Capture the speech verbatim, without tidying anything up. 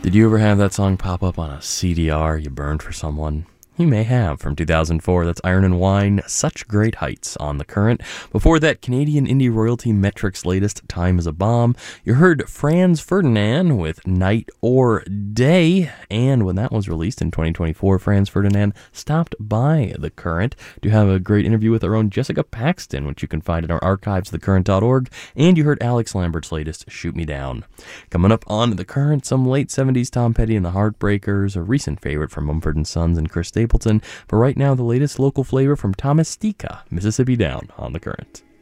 Did you ever have that song pop up on a C D R you burned for someone? You may have. From two thousand four, that's Iron and Wine, Such Great Heights on The Current. Before that, Canadian indie royalty Metric's latest, Time is a Bomb. You heard Franz Ferdinand with Night or Day, and when that was released in twenty twenty-four, Franz Ferdinand stopped by The Current to have a great interview with our own Jessica Paxton, which you can find in our archives, the current dot org, and you heard Alex Lambert's latest, Shoot Me Down. Coming up on The Current, some late seventies Tom Petty and the Heartbreakers, a recent favorite from Mumford and Sons and Chris Stapleton. For right now, the latest local flavor from Thomas Stika, Mississippi Down on The Current.